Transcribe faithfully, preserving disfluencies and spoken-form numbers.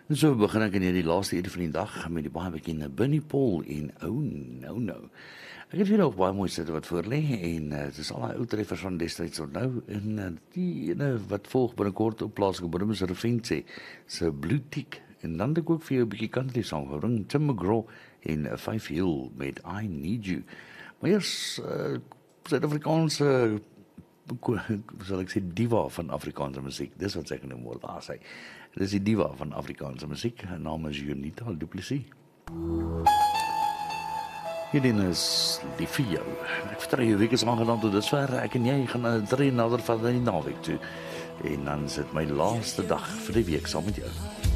En so begin ek in hierdie laaste uur van die dag met die baie bekende Bunny Paul en Oh No No. Ek het weer nog baie mooi sitte wat voor lê en uh, dit is al die ou treffers van destyds onthou en uh, die ene wat volg binnekort op plaaslike bodem is Revense se Blue Tick en dan het ek ook vir jou 'n bietjie country song gebring, Tim McGraw en uh, Five Hill met I Need You. Maar eers uh, Suid-Afrikaanse sal ek sê diva van Afrikaanse musiek. Dis wat ek nou moet daar sê. Dis die diva van Afrikaanse musiek. Haar naam is Junita Du Plessis. Hierdie is lief vir jou. Ek vertrou jou week is aangeland tot dusver. Ek en jy gaan uh, drie nader van die naweek toe. En dan is dit my laaste dag vir die week saam met jou.